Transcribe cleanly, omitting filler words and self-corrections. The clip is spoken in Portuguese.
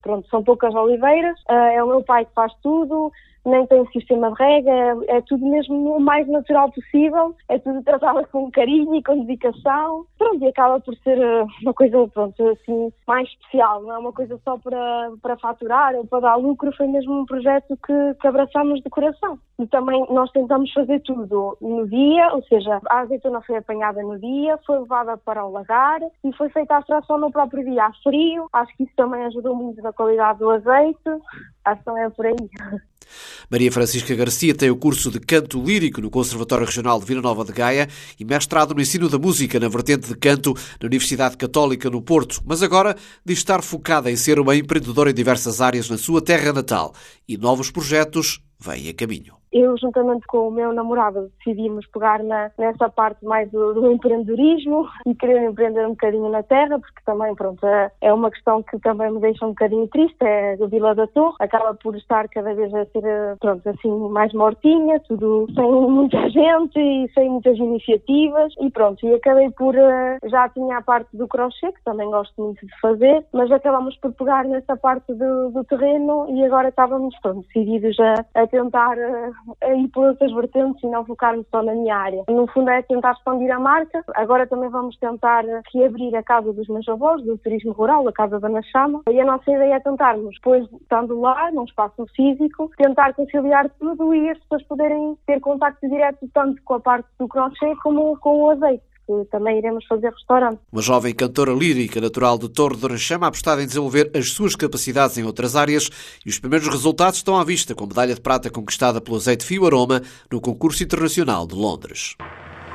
pronto, são poucas oliveiras, é o meu pai que faz tudo, nem tem sistema de rega, é tudo mesmo o mais natural possível, é tudo tratado com carinho e com dedicação, pronto, e acaba por ser uma coisa, pronto, assim, mais especial, não é uma coisa só para faturar ou para dar lucro, foi mesmo um projeto que abraçamos de coração. E também nós tentamos fazer tudo no dia, ou seja, a azeitona foi apanhada no dia, foi levada para o lagar e foi feita a extração no próprio dia, a frio, acho que isso também ajudou muito na qualidade do azeite, acho que também é por aí. Maria Francisca Garcia tem o curso de canto lírico no Conservatório Regional de Vila Nova de Gaia e mestrado no ensino da música na vertente de canto na Universidade Católica no Porto, mas agora diz estar focada em ser uma empreendedora em diversas áreas na sua terra natal e novos projetos vêm a caminho. Eu, juntamente com o meu namorado, decidimos pegar nessa parte mais do empreendedorismo e querer empreender um bocadinho na terra, porque também, pronto, é uma questão que também me deixa um bocadinho triste, é a Vila da Torre, acaba por estar cada vez a ser, pronto, assim, mais mortinha, tudo sem muita gente e sem muitas iniciativas e pronto, e acabei por, já tinha a parte do crochê, que também gosto muito de fazer, mas acabamos por pegar nessa parte do terreno e agora estávamos, pronto, decididos a tentar a ir por outras vertentes e não focarmos só na minha área. No fundo é tentar expandir a marca. Agora também vamos tentar reabrir a casa dos meus avós, do turismo rural, a Casa da Nachama. E a nossa ideia é tentarmos, depois estando lá, num espaço físico, tentar conciliar tudo e as pessoas poderem ter contacto direto tanto com a parte do crochê como com o azeite. Também iremos fazer restaurante. Uma jovem cantora lírica natural de Torre de Nachama apostada em desenvolver as suas capacidades em outras áreas e os primeiros resultados estão à vista com a medalha de prata conquistada pelo azeite Fio Aroma no concurso internacional de Londres.